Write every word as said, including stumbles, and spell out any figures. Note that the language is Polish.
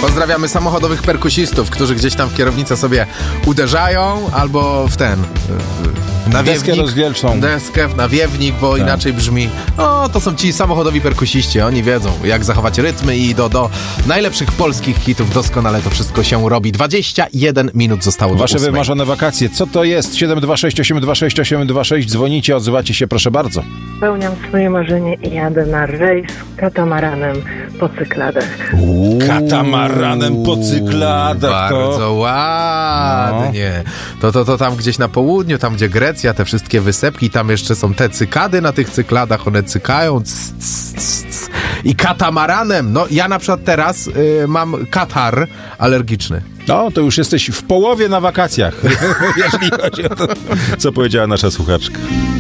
Pozdrawiamy samochodowych perkusistów, którzy gdzieś tam w kierownicę sobie uderzają albo w ten... nawiewnik, deskę rozdzielczą. Deskę, nawiewnik, bo tak. inaczej brzmi. O, to są ci samochodowi perkusiści, oni wiedzą, jak zachować rytmy i do, do najlepszych polskich hitów doskonale to wszystko się robi. dwadzieścia jeden minut zostało Wasze do ósmej. wymarzone wakacje. Co to jest? siedem dwa sześć osiem dwa sześć osiem dwa sześć. Dzwonicie, odzywacie się, proszę bardzo. Spełniam swoje marzenie i jadę na rejs katamaranem po Cykladach. Uuu, katamaranem po Cykladach. Bardzo to... ładnie. No. To, to, to tam gdzieś na południu, tam gdzie Grecja, te wszystkie wysepki, tam jeszcze są te cykady na tych Cykladach, one cykają c, c, c, c. I katamaranem, no ja na przykład teraz y, mam katar alergiczny. No, to już jesteś w połowie na wakacjach, jeżeli chodzi o to, co powiedziała nasza słuchaczka.